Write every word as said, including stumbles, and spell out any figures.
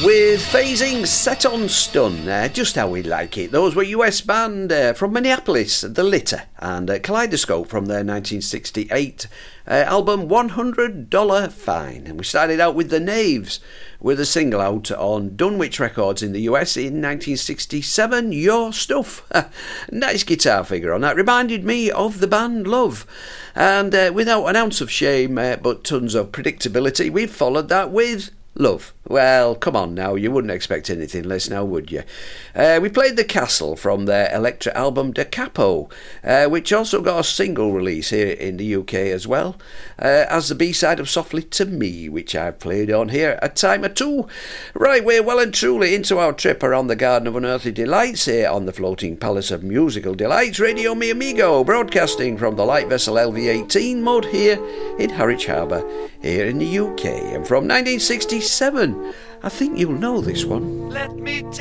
with Phasing Set on Stun, uh, just how we like it. Those were U S band uh, from Minneapolis, The Litter, and uh, Kaleidoscope from their nineteen sixty-eight uh, album one hundred dollar Fine. And we started out with The Knaves with a single out on Dunwich Records in the U S in nineteen sixty-seven, Your Stuff. Nice guitar figure on that. Reminded me of the band Love. And uh, without an ounce of shame, uh, but tons of predictability, we've followed that with Love. Well, come on now, you wouldn't expect anything less now, would you? Uh, we played The Castle from their Elektra album Da Capo, uh, which also got a single release here in the U K as well, uh, as the B-side of Softly to Me, which I've played on here a time or two. Right, we're well and truly into our trip around the Garden of Unearthly Delights here on the Floating Palace of Musical Delights, Radio Mi Amigo, broadcasting from the light vessel L V eighteen mode here in Harwich Harbour, here in the U K. And from nineteen sixty-seven, I think you'll know this one. Let me tell